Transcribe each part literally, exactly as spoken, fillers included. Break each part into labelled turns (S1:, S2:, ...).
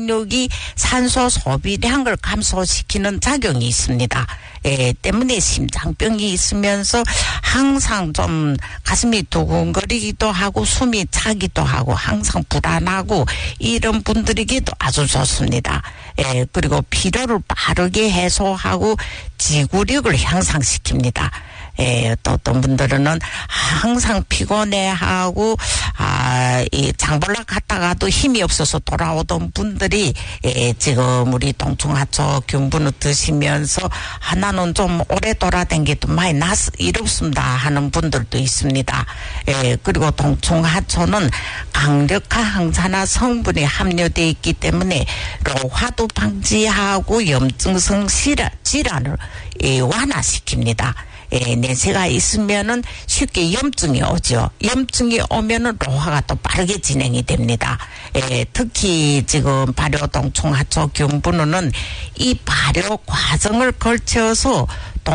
S1: 면역력이 산소 소비량을 감소시키는 작용이 있습니다. 예, 때문에 심장병이 있으면서 항상 좀 가슴이 두근거리기도 하고 숨이 차기도 하고 항상 불안하고 이런 분들에게도 아주 좋습니다. 예, 그리고 피로를 빠르게 해소하고 지구력을 향상시킵니다. 예, 또 어떤 분들은 항상 피곤해하고, 아, 이 장볼락 갔다가도 힘이 없어서 돌아오던 분들이, 예, 지금 우리 동충하초 균분을 드시면서, 하나는 좀 오래 돌아다니기도 많이 나서 이롭습니다 하는 분들도 있습니다. 예, 그리고 동충하초는 강력한 항산화 성분이 함유되어 있기 때문에老化도 방지하고 염증성 질환, 질환을 예, 완화시킵니다. 예, 내세가 있으면은 쉽게 염증이 오죠. 염증이 오면은 로화가 또 빠르게 진행이 됩니다. 예, 특히 지금 발효동충하초 균분은 이 발효 과정을 걸쳐서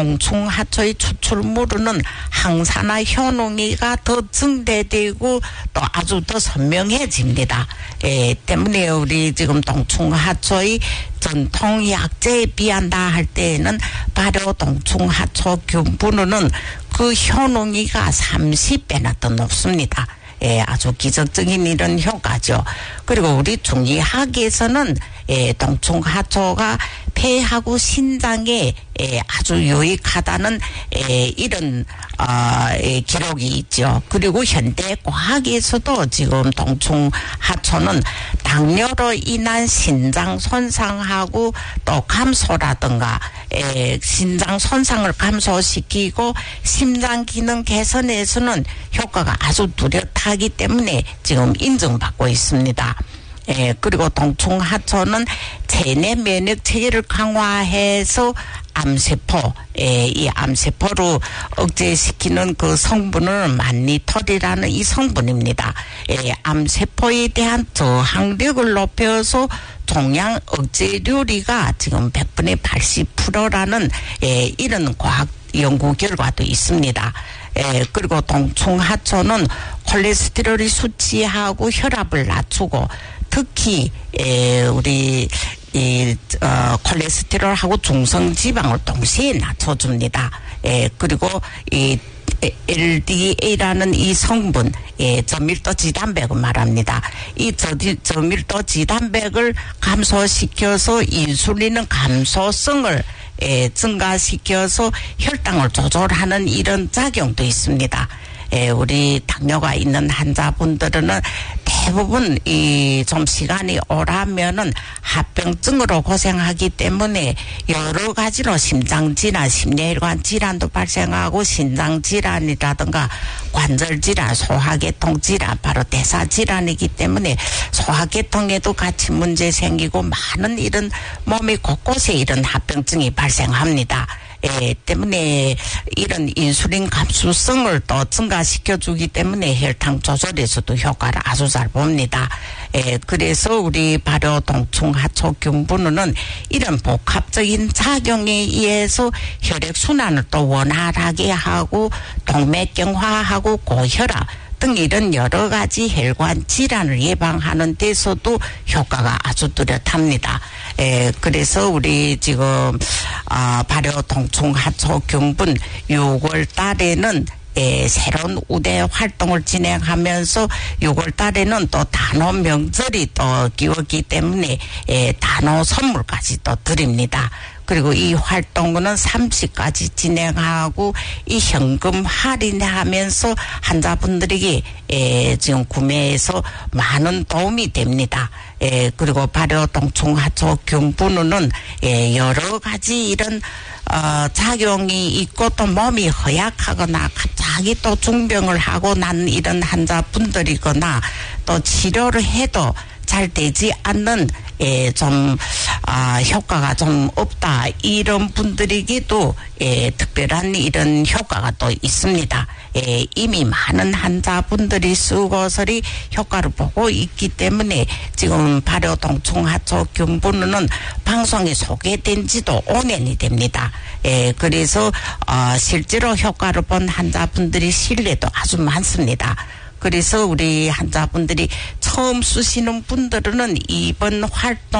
S1: 동충하초의 추출물은 항산화 효능이가 더 증대되고 또 아주 더 선명해집니다. 예, 때문에 우리 지금 동충하초의 전통 약재에 비한다 할 때에는 발효 동충하초 균분은 그 효능이가 삼십 배나 더 높습니다. 예, 아주 기적적인 이런 효과죠. 그리고 우리 중의학에서는 예, 동충하초가 폐하고 신장에 예, 아주 유익하다는 예, 이런 어, 예, 기록이 있죠. 그리고 현대 과학에서도 지금 동충하초는 당뇨로 인한 신장 손상하고 또 감소라든가 예, 신장 손상을 감소시키고 심장 기능 개선에서는 효과가 아주 뚜렷하기 때문에 지금 인정받고 있습니다. 예, 그리고 동충하초는 체내 면역 체계를 강화해서 암세포, 예, 이 암세포로 억제시키는 그 성분은 만니톨이라는 이 성분입니다. 예, 암세포에 대한 저항력을 높여서 종양 억제률이가 지금 백 분의 팔십 퍼센트라는 예, 이런 과학 연구 결과도 있습니다. 예, 그리고 동충하초는 콜레스테롤이 수치하고 혈압을 낮추고 특히 에, 우리 이 어, 콜레스테롤하고 중성지방을 동시에 낮춰줍니다. 예, 그리고 이 엘디에이라는 이 성분, 예, 저밀도 지단백을 말합니다. 이 저, 저밀도 지단백을 감소시켜서 인슐린은 감소성을 예, 증가시켜서 혈당을 조절하는 이런 작용도 있습니다. 예, 우리 당뇨가 있는 환자분들은 대부분 이 좀 시간이 오라면은 합병증으로 고생하기 때문에 여러 가지로 심장 질환, 심뇌혈관 질환도 발생하고 신장 질환이라든가 관절 질환, 소화계통 질환, 바로 대사 질환이기 때문에 소화계통에도 같이 문제 생기고 많은 이런 몸의 곳곳에 이런 합병증이 발생합니다. 예, 때문에 이런 인슐린 감수성을 또 증가시켜주기 때문에 혈당 조절에서도 효과를 아주 잘 봅니다. 예, 그래서 우리 발효 동충하초 균분은 이런 복합적인 작용에 의해서 혈액순환을 또 원활하게 하고 동맥경화하고 고혈압 등 이런 여러 가지 혈관 질환을 예방하는 데서도 효과가 아주 뚜렷합니다. 에, 그래서 우리 지금 아, 발효 동충하초 균분 유월 달에는 에, 새로운 우대 활동을 진행하면서 유월 달에는 또 단오 명절이 또 끼었기 때문에 에, 단오 선물까지 또 드립니다. 그리고 이 활동은 삼시까지 진행하고 이 현금 할인하면서 환자분들에게 에, 지금 구매해서 많은 도움이 됩니다. 에, 그리고 발효 동충하초 균분은 에, 여러 가지 이런 어, 작용이 있고 또 몸이 허약하거나 갑자기 또 중병을 하고 난 이런 환자분들이거나 또 치료를 해도 잘 되지 않는 예, 좀 아, 효과가 좀 없다 이런 분들에게도 예, 특별한 이런 효과가 또 있습니다. 예, 이미 많은 환자분들이 쓰고서리 효과를 보고 있기 때문에 지금 발효 동충하초 균분은 방송에 소개된 지도 오 년이 됩니다. 예, 그래서 어, 실제로 효과를 본 환자분들이 신뢰도 아주 많습니다. 그래서 우리 환자분들이 처음 쓰시는 분들은 이번 활동